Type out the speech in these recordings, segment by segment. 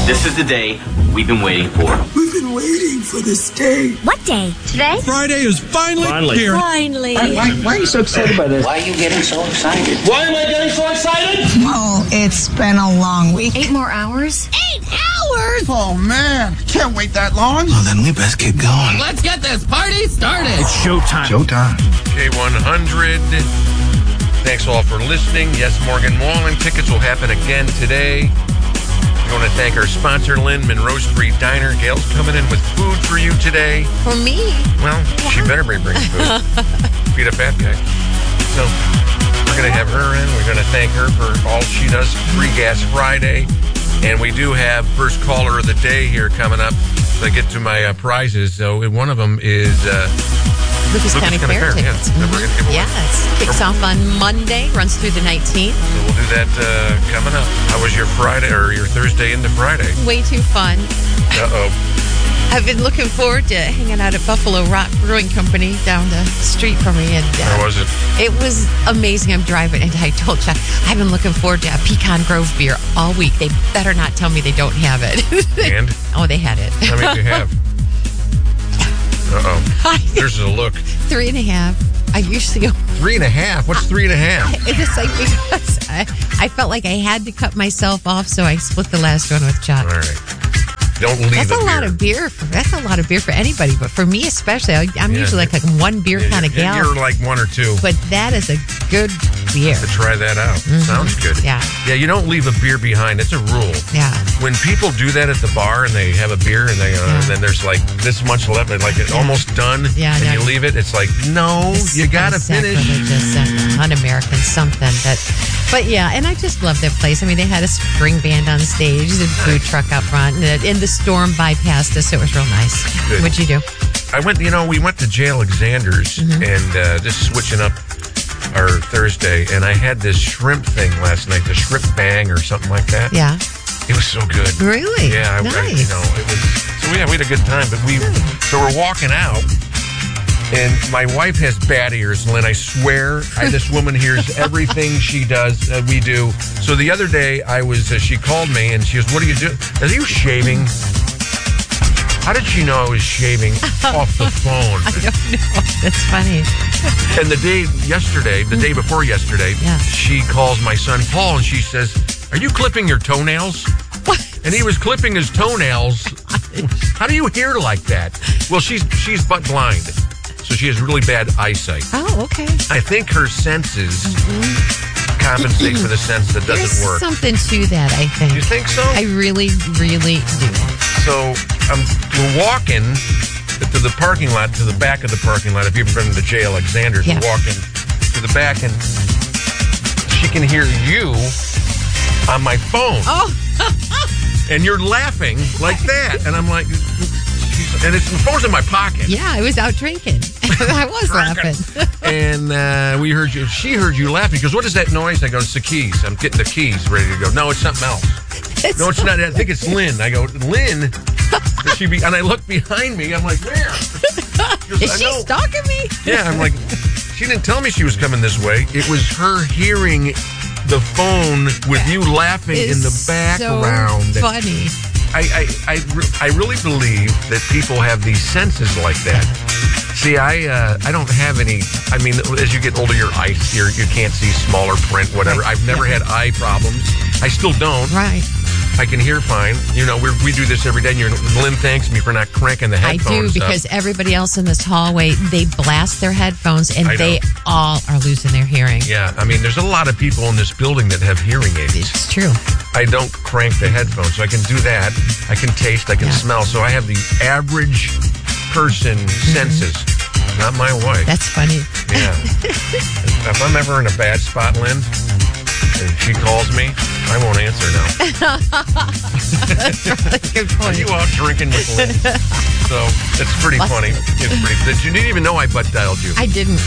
This is the day we've been waiting for. We've been waiting for this day. What day? Today? Friday is finally here. Finally. Why are you so excited by this? Why are you getting so excited? Why am I getting so excited? Well, it's been a long week. 8 more hours? 8 hours? Oh, man. Can't wait that long. Well, then we best keep going. Let's get this party started. It's showtime. Showtime. K100. Thanks all for listening. Yes, Morgan Wallen tickets will happen again today. I want to thank our sponsor, Lynn, Monroe Street Diner. Gail's coming in with food for you today. For me? Well, she better be bringing food. Feed a fat guy. So we're going to have her in. We're going to thank her for all she does. Free Gas Friday. And we do have first caller of the day here coming up. So I get to my prizes. So one of them is... Lucas County Fair tickets. Mm-hmm. Yes. Kicks off on Monday, runs through the 19th. So we'll do that coming up. How was your Friday or your Thursday into Friday? Way too fun. Uh-oh. I've been looking forward to hanging out at Buffalo Rock Brewing Company down the street from me. And How was it? It was amazing. I'm driving, and I told Chuck, I've been looking forward to a Pecan Grove beer all week. They better not tell me they don't have it. And? Oh, they had it. How many do you have? Uh-oh. There's a look. 3.5. I usually go... 3.5? What's 3.5? It's like because I felt like I had to cut myself off, so I split the last one with Chuck. All right. Don't leave That's a lot of beer. That's a lot of beer for anybody, but for me especially, I'm usually like a one beer kind of gal. You're like one or two. But that is a good beer. To try that out. Mm-hmm. Sounds good. Yeah. Yeah, you don't leave a beer behind. It's a rule. Yeah. When people do that at the bar and they have a beer and they and then there's like this much left, like it's almost done, and you leave it, it's like, no, you got to finish. Un-American something. But yeah, and I just love that place. I mean, they had a spring band on stage, the food truck up front, and the storm bypassed us, so it was real nice. Good. What'd you do? I went, we went to J. Alexander's and just switching up our Thursday, and I had this shrimp thing last night, the shrimp bang or something like that. Yeah. It was so good. Really? Yeah. Nice. It was, so we had a good time, but so we're walking out, and my wife has bad ears, Lynn. I swear, this woman hears everything she does, we do. So the other day, she called me, and she goes, what are you doing? Are you shaving? How did she know I was shaving off the phone? I don't know. That's funny. And the day before yesterday, she calls my son Paul, and she says, are you clipping your toenails? What? And he was clipping his toenails. How do you hear like that? Well, she's butt blind, so she has really bad eyesight. Oh, okay. I think her senses compensate for the sense that doesn't work. There's something to that, I think. You think so? I really, really do. So we're walking to the parking lot, to the back of the parking lot. If you've been to J. Alexander's, we're walking to the back, and she can hear you on my phone. Oh. And you're laughing like that. And I'm like, and the phone's in my pocket. Yeah, I was out drinking. I was laughing. And she heard you laughing. She goes, what is that noise? I go, it's the keys. I'm getting the keys ready to go. No, it's something else. No, it's not. I think it's Lynn. I go, Lynn? And I look behind me. I'm like, where? Is she stalking me? Yeah, I'm like, she didn't tell me she was coming this way. It was her hearing the phone with you laughing in the background. So funny. I really believe that people have these senses like that. See, I don't have any. I mean, as you get older, your eyes you can't see smaller print, whatever. I've never had eye problems. I still don't. Right. I can hear fine. We do this every day. And Lynn thanks me for not cranking the headphones. I do, because everybody else in this hallway, they blast their headphones, and they all are losing their hearing. Yeah, I mean, there's a lot of people in this building that have hearing aids. It's true. I don't crank the headphones, so I can do that. I can taste, I can smell. So I have the average person senses, not my wife. That's funny. Yeah. If I'm ever in a bad spot, Lynn, and she calls me, I won't answer now. That's really good point. Are you out drinking with Lynn? So it's pretty funny. You didn't even know I butt dialed you. I didn't.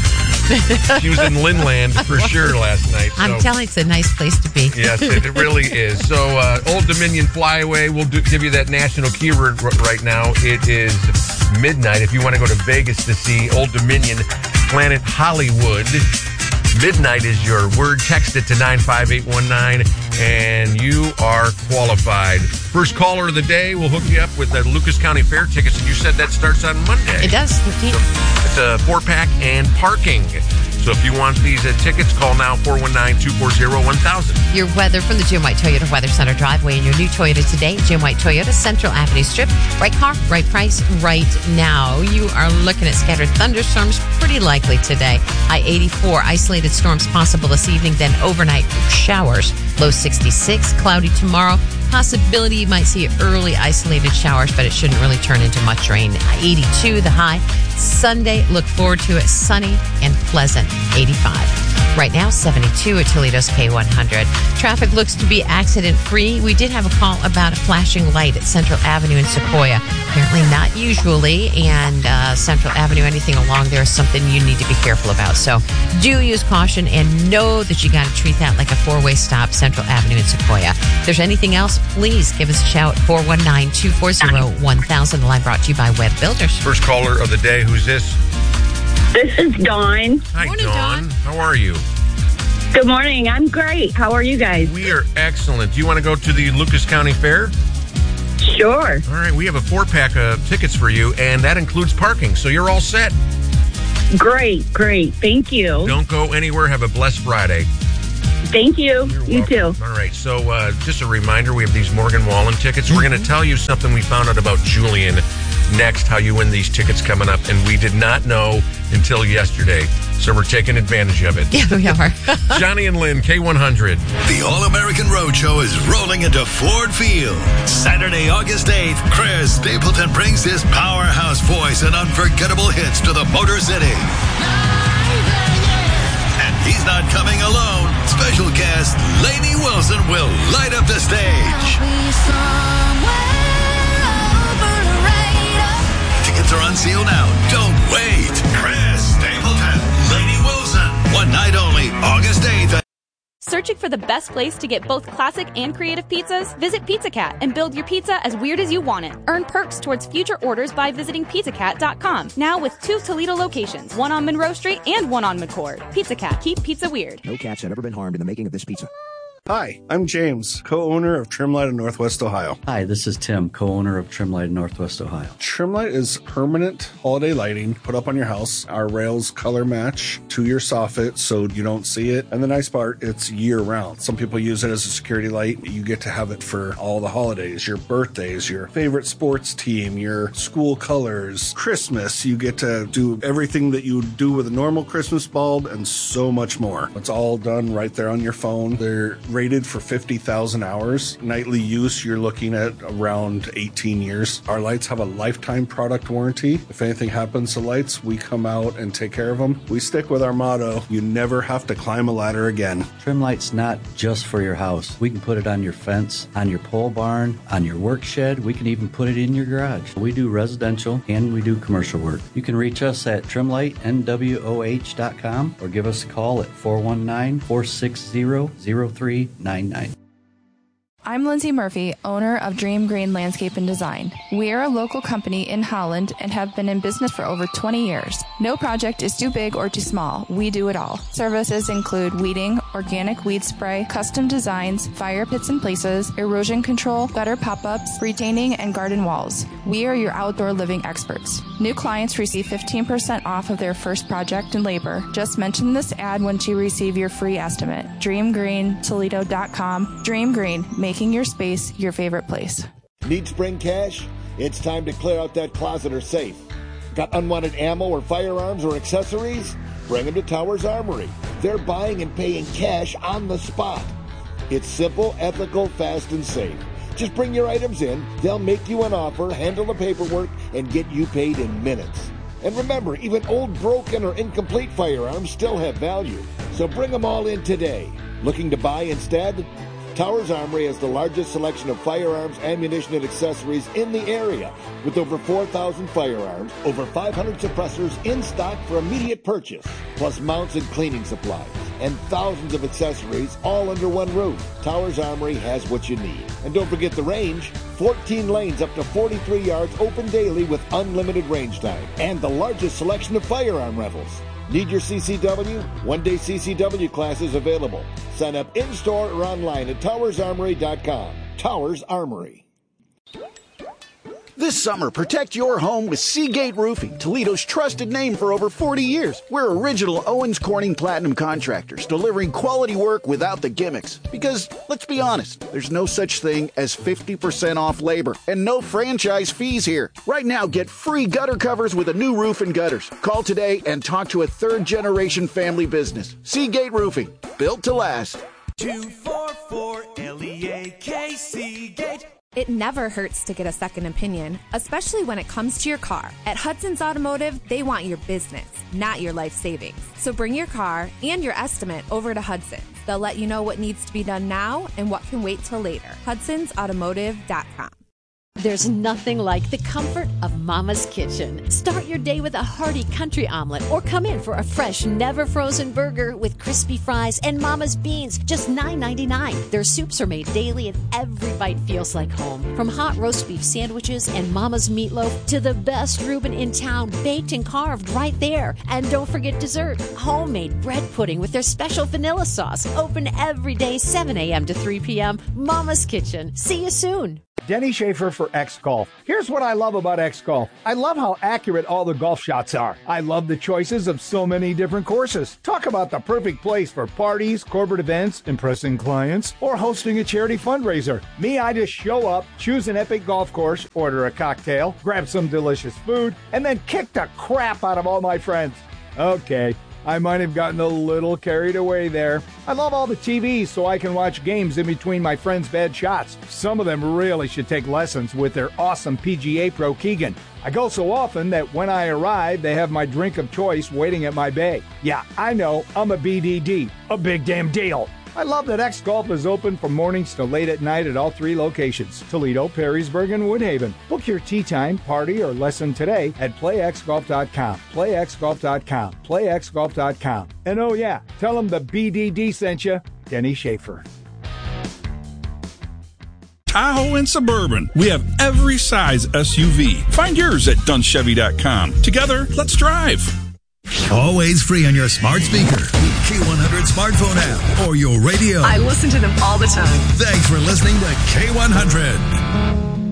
She was in Linland for sure last night. So. I'm telling you, it's a nice place to be. Yes, it really is. So Old Dominion Flyaway, we'll give you that national keyword right now. It is midnight. If you want to go to Vegas to see Old Dominion Planet Hollywood, Midnight is your word. Text it to 95819, and you are qualified. First caller of the day will hook you up with the Lucas County Fair tickets, and you said that starts on Monday. It does. 15th. It's a 4-pack and parking. So if you want these tickets, call now 419-240-1000. Your weather from the Jim White Toyota Weather Center driveway in your new Toyota today. Jim White Toyota, Central Avenue Strip. Right car, right price, right now. You are looking at scattered thunderstorms, pretty likely today. I-84, isolated storms possible this evening, then overnight showers. Low 66, cloudy tomorrow. Possibility you might see early isolated showers, but it shouldn't really turn into much rain. 82, the high. Sunday, look forward to it. Sunny and pleasant. 85. Right now, 72 at Toledo's K100. Traffic looks to be accident-free. We did have a call about a flashing light at Central Avenue in Sequoia. Apparently not usually, and Central Avenue, anything along there is something you need to be careful about. So do use caution and know that you got to treat that like a 4-way stop, Central Avenue in Sequoia. If there's anything else, please give us a shout, 419-240-1000. The line brought to you by Web Builders. First caller of the day, who's this? This is Dawn. Hi, Morning, Dawn. How are you? Good morning. I'm great. How are you guys? We are excellent. Do you want to go to the Lucas County Fair? Sure. All right, we have a 4-pack of tickets for you, and that includes parking, so you're all set. Great. Thank you. Don't go anywhere. Have a blessed Friday. Thank you. You too. All right, so just a reminder, we have these Morgan Wallen tickets. We're going to tell you something we found out about Julian next, how you win these tickets coming up, and we did not know until yesterday, so we're taking advantage of it. Yeah, we are. Johnny and Lynn, K100. The All-American Roadshow is rolling into Ford Field. Saturday, August 8th, Chris Stapleton brings his powerhouse voice and unforgettable hits to the Motor City. And he's not coming alone. Special guest Lainey Wilson will light up the stage. Tickets are on sale now. Don't wait. Chris Stapleton, Lainey Wilson. One night only, August 8th. Searching for the best place to get both classic and creative pizzas? Visit Pizza Cat and build your pizza as weird as you want it. Earn perks towards future orders by visiting pizzacat.com. Now with 2 Toledo locations, one on Monroe Street and one on McCord. Pizza Cat, keep pizza weird. No cats have ever been harmed in the making of this pizza. Hi, I'm James, co-owner of Trimlight in Northwest Ohio. Hi, this is Tim, co-owner of Trimlight in Northwest Ohio. Trimlight is permanent holiday lighting put up on your house. Our rails color match to your soffit so you don't see it. And the nice part, it's year round. Some people use it as a security light. You get to have it for all the holidays, your birthdays, your favorite sports team, your school colors, Christmas. You get to do everything that you would do with a normal Christmas bulb and so much more. It's all done right there on your phone. They're rated for 50,000 hours. Nightly use, you're looking at around 18 years. Our lights have a lifetime product warranty. If anything happens to lights, we come out and take care of them. We stick with our motto, you never have to climb a ladder again. Trimlight's not just for your house. We can put it on your fence, on your pole barn, on your work shed. We can even put it in your garage. We do residential and we do commercial work. You can reach us at trimlightnwoh.com or give us a call at 419-460-0399. I'm Lindsay Murphy, owner of Dream Green Landscape and Design. We are a local company in Holland and have been in business for over 20 years. No project is too big or too small. We do it all. Services include weeding, organic weed spray, custom designs, fire pits and places, erosion control, gutter pop-ups, retaining, and garden walls. We are your outdoor living experts. New clients receive 15% off of their first project and labor. Just mention this ad once you receive your free estimate. DreamGreenToledo.com. Dream Green, making your space your favorite place. Need spring cash? It's time to clear out that closet or safe. Got unwanted ammo or firearms or accessories? Bring them to Towers Armory. They're buying and paying cash on the spot. It's simple, ethical, fast, and safe. Just bring your items in, they'll make you an offer, handle the paperwork, and get you paid in minutes. And remember, even old, broken, or incomplete firearms still have value. So bring them all in today. Looking to buy instead? Towers Armory has the largest selection of firearms, ammunition, and accessories in the area, with over 4,000 firearms, over 500 suppressors in stock for immediate purchase, plus mounts and cleaning supplies, and thousands of accessories all under one roof. Towers Armory has what you need. And don't forget the range, 14 lanes up to 43 yards open daily with unlimited range time, and the largest selection of firearm rentals. Need your CCW? One-day CCW classes available. Sign up in-store or online at towersarmory.com. Towers Armory. This summer, protect your home with Seagate Roofing, Toledo's trusted name for over 40 years. We're original Owens Corning Platinum contractors, delivering quality work without the gimmicks. Because, let's be honest, there's no such thing as 50% off labor and no franchise fees here. Right now, get free gutter covers with a new roof and gutters. Call today and talk to a third-generation family business. Seagate Roofing, built to last. 244-LEAK Seagate. It never hurts to get a second opinion, especially when it comes to your car. At Hudson's Automotive, they want your business, not your life savings. So bring your car and your estimate over to Hudson's. They'll let you know what needs to be done now and what can wait till later. Hudson'sAutomotive.com. There's nothing like the comfort of Mama's Kitchen. Start your day with a hearty country omelet or come in for a fresh, never-frozen burger with crispy fries and Mama's beans, just $9.99. Their soups are made daily and every bite feels like home. From hot roast beef sandwiches and Mama's meatloaf to the best Reuben in town, baked and carved right there. And don't forget dessert, homemade bread pudding with their special vanilla sauce. Open every day, 7 a.m. to 3 p.m. Mama's Kitchen. See you soon. Denny Schaefer for X-Golf. Here's what I love about X-Golf. I love how accurate all the golf shots are. I love the choices of so many different courses. Talk about the perfect place for parties, corporate events, impressing clients, or hosting a charity fundraiser. Me, I just show up, choose an epic golf course, order a cocktail, grab some delicious food, and then kick the crap out of all my friends. Okay, I might have gotten a little carried away there. I love all the TVs so I can watch games in between my friends' bad shots. Some of them really should take lessons with their awesome PGA Pro Keegan. I go so often that when I arrive, they have my drink of choice waiting at my bay. Yeah, I know, I'm a BDD. A big damn deal. I love that X-Golf is open from mornings to late at night at all 3 locations, Toledo, Perrysburg, and Woodhaven. Book your tee time, party, or lesson today at playxgolf.com. Playxgolf.com. Playxgolf.com. And oh yeah, tell them the BDD sent you, Denny Schaefer. Tahoe and Suburban. We have every size SUV. Find yours at dunchevy.com. Together, let's drive. Always free on your smart speaker, K100 smartphone app, or your radio. I listen to them all the time. Thanks for listening to K100.